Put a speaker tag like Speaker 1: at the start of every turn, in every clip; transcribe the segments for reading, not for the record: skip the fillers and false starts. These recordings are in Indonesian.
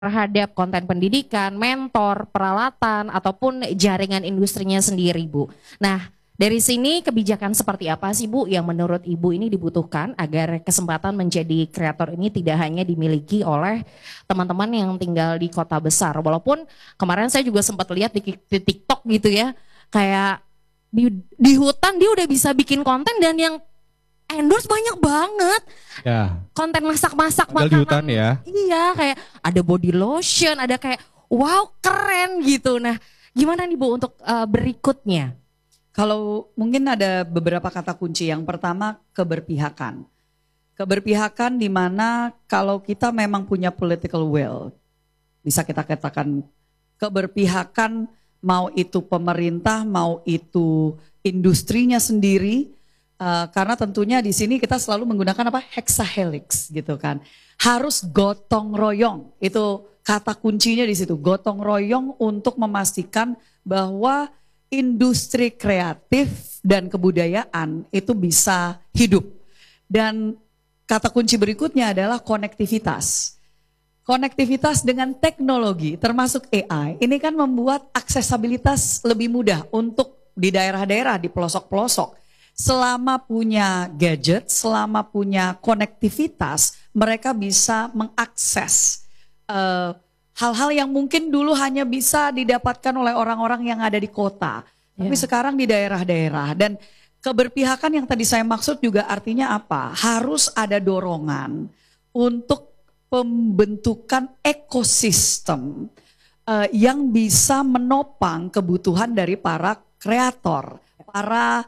Speaker 1: terhadap konten pendidikan, mentor, peralatan, ataupun jaringan industrinya sendiri, Bu. Nah, dari sini kebijakan seperti apa sih, Bu, yang menurut Ibu ini dibutuhkan agar kesempatan menjadi kreator ini tidak hanya dimiliki oleh teman-teman yang tinggal di kota besar. Walaupun kemarin saya juga sempat lihat di TikTok gitu ya, kayak di hutan dia udah bisa bikin konten dan yang endorse banyak banget.
Speaker 2: Ya.
Speaker 1: Konten masak-masak
Speaker 2: makanan. Di hutan ya.
Speaker 1: Iya, kayak ada body lotion, ada kayak wow keren gitu. Nah, gimana nih Bu untuk berikutnya?
Speaker 3: Kalau mungkin ada beberapa kata kunci. Yang pertama, keberpihakan. Keberpihakan di mana kalau kita memang punya political will, bisa kita katakan keberpihakan, mau itu pemerintah, mau itu industrinya sendiri. Karena tentunya di sini kita selalu menggunakan apa? Hexahelix gitu kan. Harus gotong royong. Itu kata kuncinya di situ. Gotong royong untuk memastikan bahwa industri kreatif dan kebudayaan itu bisa hidup. Dan kata kunci berikutnya adalah konektivitas. Konektivitas dengan teknologi termasuk AI. Ini kan membuat aksesabilitas lebih mudah untuk di daerah-daerah, di pelosok-pelosok. Selama punya gadget, selama punya konektivitas, mereka bisa mengakses hal-hal yang mungkin dulu hanya bisa didapatkan oleh orang-orang yang ada di kota. Tapi sekarang di daerah-daerah. Dan keberpihakan yang tadi saya maksud juga artinya apa? Harus ada dorongan untuk pembentukan ekosistem yang bisa menopang kebutuhan dari para kreator, para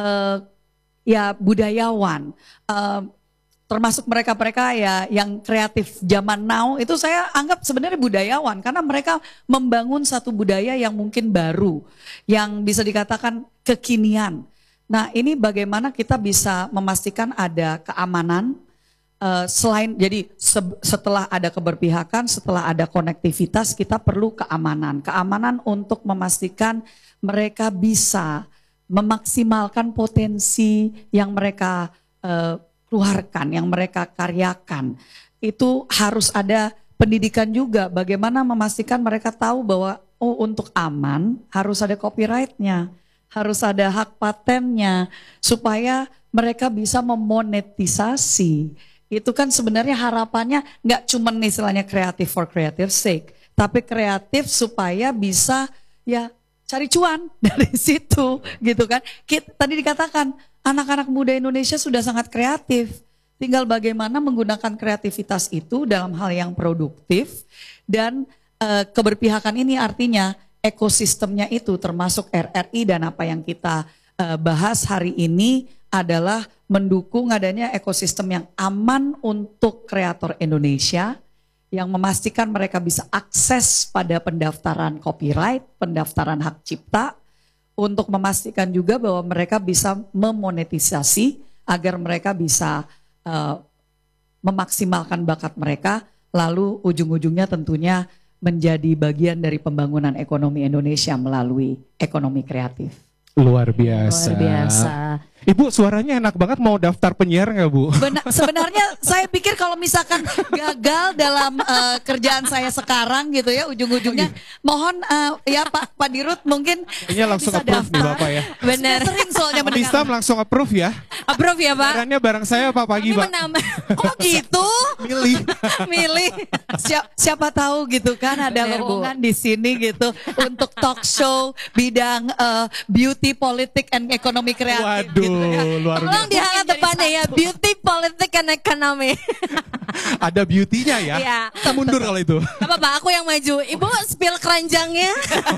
Speaker 3: budayawan, termasuk mereka-mereka ya yang kreatif zaman now, itu saya anggap sebenarnya budayawan karena mereka membangun satu budaya yang mungkin baru, yang bisa dikatakan kekinian. Nah, ini bagaimana kita bisa memastikan ada keamanan selain jadi setelah ada keberpihakan, setelah ada konektivitas, kita perlu keamanan. Keamanan untuk memastikan mereka bisa memaksimalkan potensi yang mereka keluarkan, yang mereka karyakan. Itu harus ada pendidikan juga, bagaimana memastikan mereka tahu bahwa untuk aman harus ada copyright-nya, harus ada hak patennya, supaya mereka bisa memonetisasi. Itu kan sebenarnya harapannya nggak cuma istilahnya kreatif for creative sake, tapi kreatif supaya bisa ya cari cuan dari situ gitu kan. Tadi dikatakan anak-anak muda Indonesia sudah sangat kreatif. Tinggal bagaimana menggunakan kreativitas itu dalam hal yang produktif. Dan keberpihakan ini artinya ekosistemnya itu termasuk RRI dan apa yang kita bahas hari ini adalah mendukung adanya ekosistem yang aman untuk kreator Indonesia, yang memastikan mereka bisa akses pada pendaftaran copyright, pendaftaran hak cipta, untuk memastikan juga bahwa mereka bisa memonetisasi agar mereka bisa memaksimalkan bakat mereka, lalu ujung-ujungnya tentunya menjadi bagian dari pembangunan ekonomi Indonesia melalui ekonomi kreatif.
Speaker 2: Luar biasa.
Speaker 1: Luar biasa.
Speaker 2: Ibu suaranya enak banget, mau daftar penyiar nggak Bu?
Speaker 3: Sebenarnya saya pikir kalau misalkan gagal dalam kerjaan saya sekarang gitu ya, ujung-ujungnya mohon ya Pak Dirut mungkin
Speaker 2: ini langsung
Speaker 3: bisa
Speaker 2: approve nih Bapak ya.
Speaker 1: Benar.
Speaker 3: Sering soalnya
Speaker 2: bisa langsung approve ya.
Speaker 1: Approve ya Pak.
Speaker 2: Barangnya barang saya Pak pagi Pak.
Speaker 1: Oh gitu.
Speaker 3: Milih. Siapa tahu gitu kan ada lowongan di sini gitu untuk talk show bidang beauty, politik, and ekonomi kreatif.
Speaker 2: Waduh.
Speaker 3: Gitu ya.
Speaker 2: Luar biasa.
Speaker 1: Tolong dihangat depannya ya, beauty, politik, and ekonomi.
Speaker 2: Ada beauty-nya ya.
Speaker 1: Iya.
Speaker 2: Kita mundur kalau itu.
Speaker 1: Apa Pak, aku yang maju. Ibu spill keranjangnya.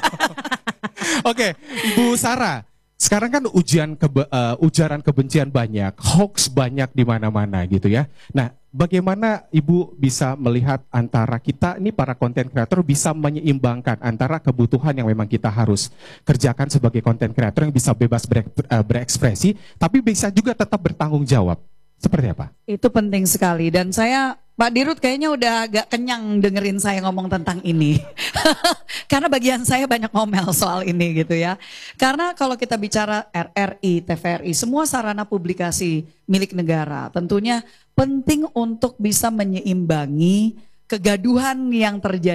Speaker 2: Oke, Ibu Sarah. Sekarang kan ujaran kebencian banyak, hoax banyak di mana-mana gitu ya. Nah, bagaimana Ibu bisa melihat antara kita ini para konten kreator bisa menyeimbangkan antara kebutuhan yang memang kita harus kerjakan sebagai konten kreator yang bisa bebas berekspresi, tapi bisa juga tetap bertanggung jawab. Seperti apa?
Speaker 3: Itu penting sekali dan saya Pak Dirut kayaknya udah agak kenyang dengerin saya ngomong tentang ini. Karena bagian saya banyak ngomel soal ini gitu ya. Karena kalau kita bicara RRI, TVRI, semua sarana publikasi milik negara tentunya penting untuk bisa menyeimbangi kegaduhan yang terjadi